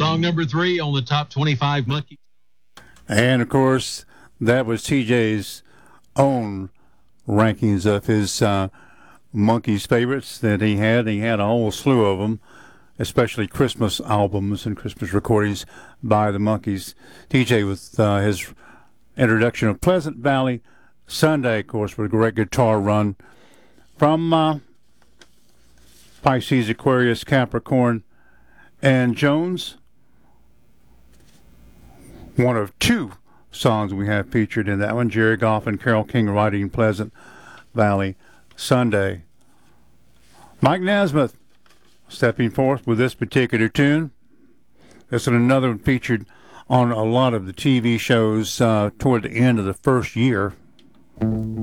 Song number 3 on the top 25 Monkey. And, of course, that was TJ's own rankings of his Monkees favorites that he had. He had a whole slew of them, especially Christmas albums and Christmas recordings by the Monkees. TJ with his introduction of Pleasant Valley Sunday, of course, with a great guitar run from Pisces, Aquarius, Capricorn, and Jones. One of 2 songs we have featured in that one, Jerry Goff and Carole King writing Pleasant Valley Sunday. Mike Nesmith stepping forth with this particular tune. This is another one featured on a lot of the TV shows toward the end of the first year.